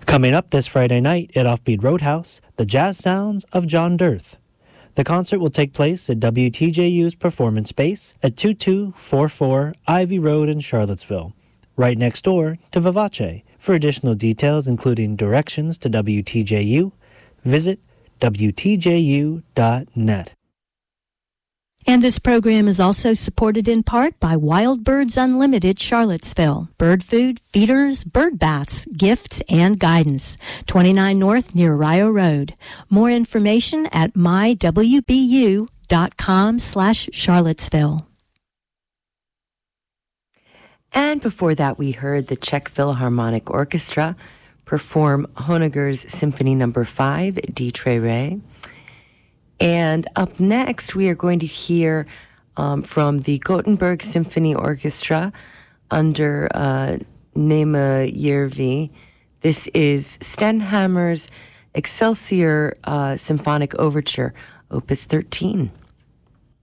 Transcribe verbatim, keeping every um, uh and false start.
Coming up this Friday night at Offbeat Roadhouse, the jazz sounds of John Dirth. The concert will take place at W T J U's Performance Space at twenty-two forty-four Ivy Road in Charlottesville, right next door to Vivace. For additional details, including directions to W T J U, visit W T J U dot net. And this program is also supported in part by Wild Birds Unlimited Charlottesville. Bird food, feeders, bird baths, gifts, and guidance. twenty-nine North near Rio Road. More information at my w b u dot com slash Charlottesville. And before that, we heard the Czech Philharmonic Orchestra perform Honegger's Symphony Number Five, Die Tre Re. And up next, we are going to hear um, from the Gothenburg Symphony Orchestra under uh, Nema Järvi. This is Stenhammer's Excelsior uh, Symphonic Overture, Opus thirteen.